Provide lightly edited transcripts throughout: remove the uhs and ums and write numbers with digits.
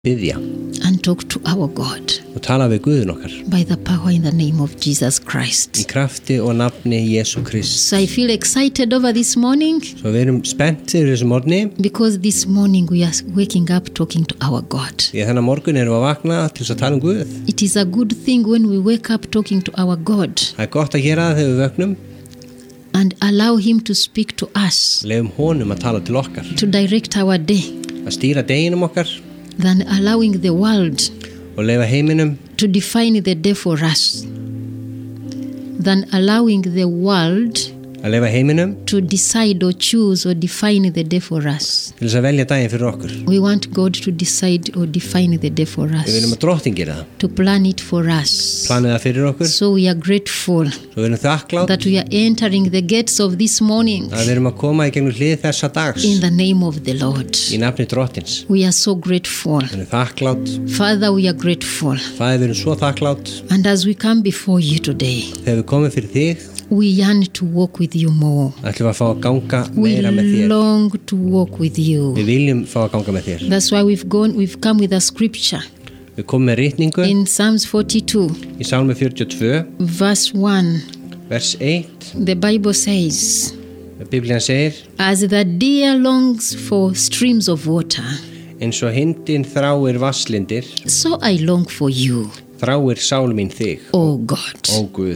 biðja and talk to our God og tala við Guðin okkar by the power in the name of Jesus Christ. í krafti og nafni Jesú Krist. So I feel excited over this morning Svo við erum spenntir þessu morgni because this morning we are waking up talking to our God. því þennan morgun erum við að vakna til þess að tala Guð. It is a good thing when we wake up talking to our God Það gott að gera það þegar við vöknum and allow him to speak to us, lefum honum að tala til okkar to direct our day, að stýra deginum okkar than allowing the world og lefa heiminum to define the day for us, than allowing the world að lefa heiminum to decide or choose or define the day for us. til þess að velja daginn fyrir okkur. We want God to decide or define the day for Við viljum us, að Drottinn gera það, to plan it for us. planið það fyrir okkur. So we are grateful Svo við erum þakklátt that we are entering the gates of this morning að við erum að koma í gegnum hlið þessa dags in the name of the Lord. í nafni Drottins. We are so grateful. Við erum þakklátt, Father, we are grateful. Faðir, við erum svo þakklátt And as we come before you today, þegar við komum fyrir þig. we yearn to walk with you more. Ætlum við að fá að ganga We meira með þér. long to walk with you. Við viljum fá að ganga með þér. That's why we've come with a scripture Við komum með ritningu in Psalms 42, í Sálmi 42, verse 1. vers 1. The Bible says, Biblían segir, as the deer longs for streams of water, eins og hindin þráir vasslindir, so I long for you, þráir sál mín þig, O God. ó Guð.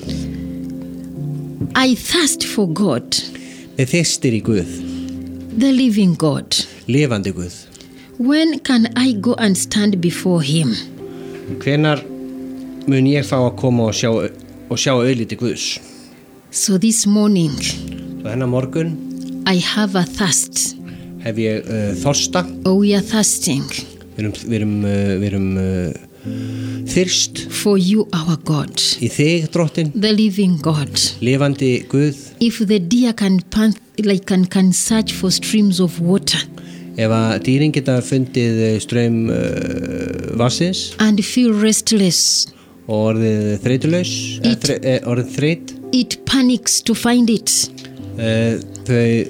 I thirst for God, Þið þyrstir í Guð, the living God. lifandi Guð. When can I go and stand before him? Hvenær mun ég fá að koma og sjá auðliti Guðs? So this morning, Svo hennar morgun I have a thirst, hef ég þorsta. or we are thirsting Við erum þyrst for you, our God, í þig, Drottinn, the living God. lifandi Guð. If the deer can pant, can search for streams of water Ef að dýrin geta fundið straum vassins and feel restless, og orðið þreytulaus, orðið þreyt, it panics to find it. þeim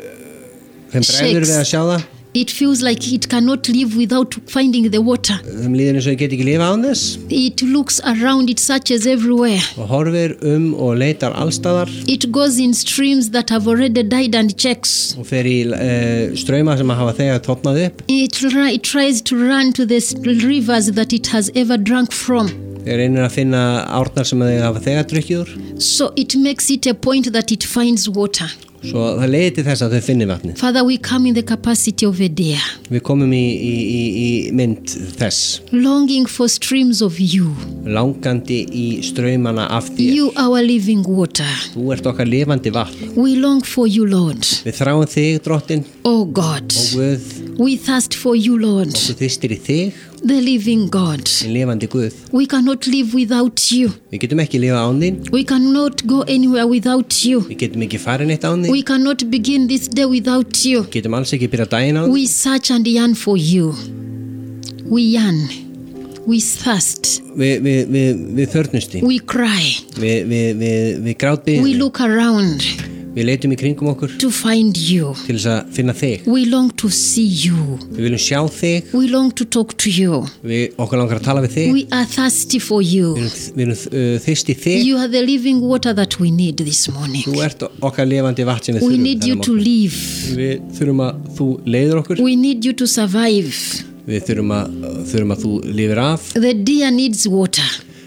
bregður við að sjá það. It feels like it cannot live without finding the water. Þeim líður eins og ég get ekki lifa án þess It looks around, it searches everywhere. og horfir og leitar allstaðar It goes in streams that have already died and checks. og fer í strauma sem að hafa þegar tótnað upp. It tries to run to the rivers that it has ever drunk from. Þeir reynir að finna árnar sem þeir hafa þegar drukkið úr. So it makes it a point that it finds water. Svo það leiði til þess að þau finni vatnið. Father, we come in the capacity of a deer, Við komum í mynd þess, longing for streams of you. langandi í straumana af þér. You, our living water. Þú ert okkar lifandi vatn. We long for you, Lord. Við þráum þig, Drottinn, Oh God, ó Guð, we thirst for you, Lord, þú þyrstir í þig, the living God. en lifandi Guð. We cannot live without you. Við getum ekki lifa án þín, We cannot go anywhere without you. við getum ekki farin eitt án þín, We cannot begin this day without you. við getum alls ekki byrja daginn án þín. We search and yearn for you. We yearn. We thirst. Við þörnumst þín, We cry. við We grátbiðum, look around við leitum í kringum okkur to find you. til þess að finna þig. We long to see you. Við viljum sjá þig, We long to talk to you. okkur langar að tala við þig, We are thirsty for you. við erum þyrst í þig. You are the living water that we need this morning. Þú ert okkar lifandi vatn sem við We þurfum need you þennan to morgun. live. Við þurfum að þú leiðir okkur, We need you to survive. við þurfum að þú lifir af, The deer needs water.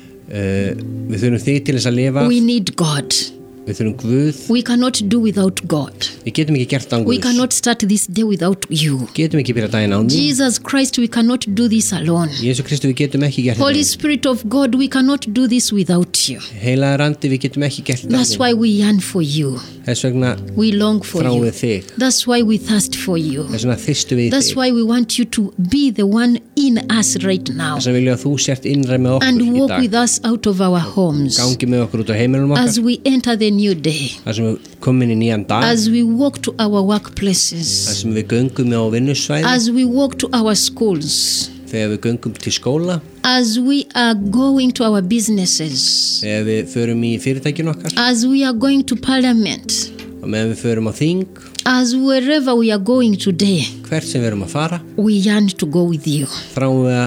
við þurfum þig til þess að lifa, We need God. við þurfum Guð. We cannot do without God. Við getum ekki gert án We Guðs, cannot start this day without you. getum ekki byrja daginn án þín. Jesus Christ, we cannot do this alone. Jésu Kristi, við getum ekki gert Holy þetta. Spirit of God, we cannot do this without you. Heilaður andi, við getum ekki gert That's þetta. why we yearn for you. Þess vegna We long for þráum you. við þig. That's why we thirst for you. Þess vegna þyrstum við í That's þig. why we want you to be the one in us right now Þess vegna viljum að þú sért innræð með okkur and í walk dag. with us out of our homes Gangi með okkur út á heimilum okkar, as we enter the new day, þar sem við komum inn í nýjan dag, as we walk to our þar workplaces, sem við göngum á vinnusvæði, as we walk to our schools, þegar við göngum til skóla, as we are going to our businesses, þegar við förum í fyrirtækjun okkar, as we are going to parliament, og meðan við förum á þing, As wherever we are going today, Hvert sem við erum að fara, we yearn to go with you. þráum við